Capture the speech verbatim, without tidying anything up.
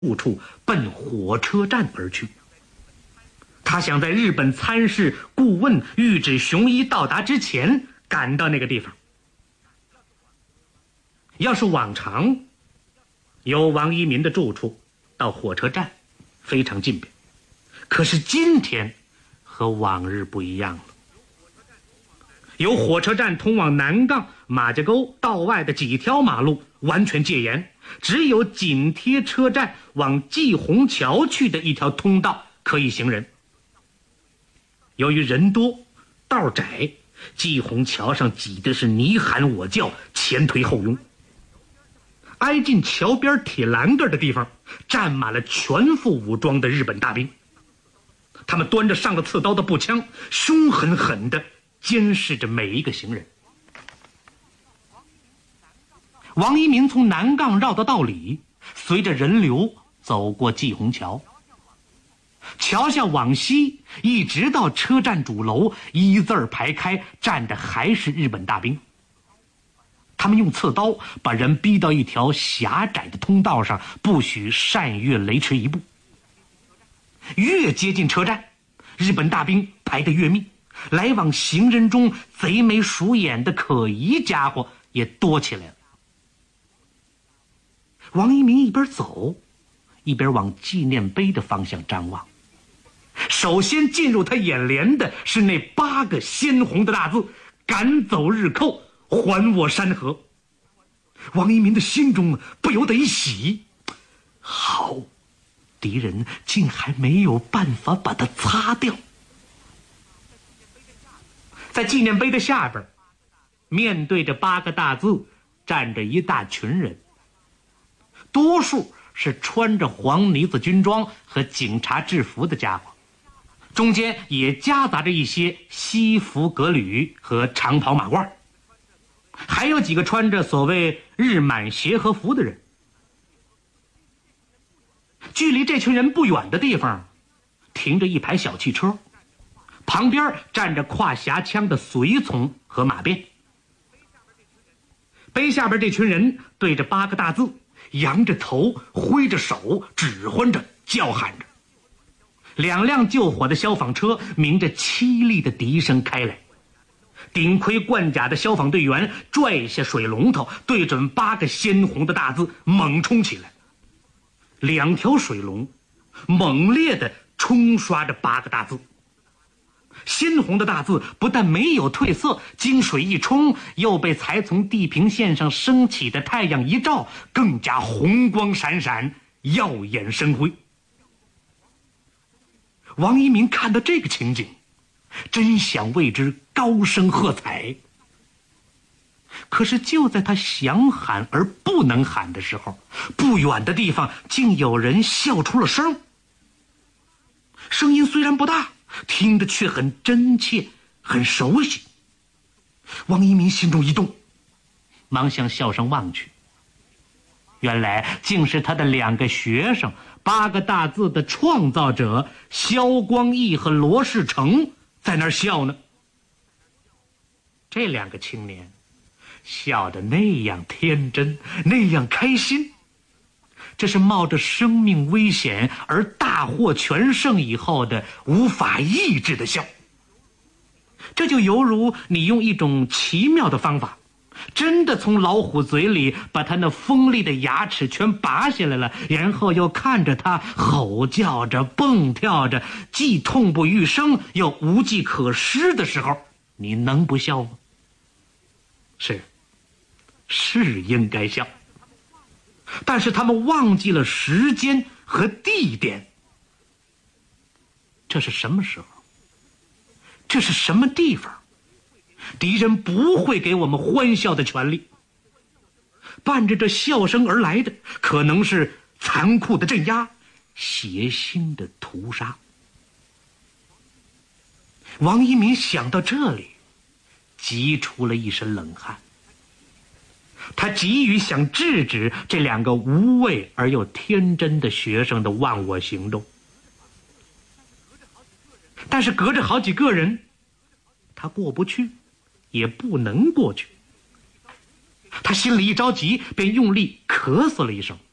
住处奔火车站而去。他想在日本参事顾问玉指雄一到达之前赶到那个地方。要是往常，由王一民的住处到火车站非常近便，可是今天和往日不一样了。由火车站通往南杠、马家沟道外的几条马路完全戒严，只有紧贴车站往季虹桥去的一条通道可以行人。由于人多道窄，季虹桥上挤的是你喊我叫，前推后拥。挨近桥边铁栏杆的地方站满了全副武装的日本大兵，他们端着上了刺刀的步枪，凶狠狠地监视着每一个行人。王一民从南杠绕到道里，随着人流走过季虹桥，桥下往西一直到车站主楼，一字儿排开站着还是日本大兵。他们用刺刀把人逼到一条狭窄的通道上，不许擅越雷池一步。越接近车站，日本大兵排得越密，来往行人中贼眉鼠眼的可疑家伙也多起来了。王一民一边走一边往纪念碑的方向张望，首先进入他眼帘的是那八个鲜红的大字：赶走日寇，还我山河。王一民的心中不由得一喜，好，敌人竟还没有办法把它擦掉。在纪念碑的下边，面对着八个大字站着一大群人，多数是穿着黄呢子军装和警察制服的家伙，中间也夹杂着一些西服革履和长袍马褂，还有几个穿着所谓日满协和服的人。距离这群人不远的地方停着一排小汽车，旁边站着挎匣枪的随从和马便。碑下边这群人对着八个大字扬着头，挥着手，指挥着，叫喊着。两辆救火的消防车鸣着凄厉的笛声开来，顶盔贯甲的消防队员拽下水龙头，对准八个鲜红的大字猛冲起来。两条水龙猛烈地冲刷着八个大字，鲜红的大字不但没有褪色，经水一冲，又被才从地平线上升起的太阳一照，更加红光闪闪，耀眼生辉。王一民看到这个情景，真想为之高声喝彩。可是就在他想喊而不能喊的时候，不远的地方竟有人笑出了声。声音虽然不大，听得却很真切，很熟悉。王一民心中一动，忙向笑声望去，原来竟是他的两个学生，八个大字的创造者萧光义和罗世成在那儿笑呢。这两个青年笑得那样天真，那样开心，这是冒着生命危险而大获全胜以后的无法抑制的笑。这就犹如你用一种奇妙的方法，真的从老虎嘴里把它那锋利的牙齿全拔下来了，然后又看着它吼叫着蹦跳着，既痛不欲生又无计可施的时候，你能不笑吗？是是应该笑，但是他们忘记了时间和地点。这是什么时候？这是什么地方？敌人不会给我们欢笑的权利。伴着这笑声而来的，可能是残酷的镇压，血腥的屠杀。王一民想到这里，急出了一身冷汗。他急于想制止这两个无畏而又天真的学生的忘我行动，但是隔着好几个人，他过不去，也不能过去。他心里一着急，便用力咳嗽了一声。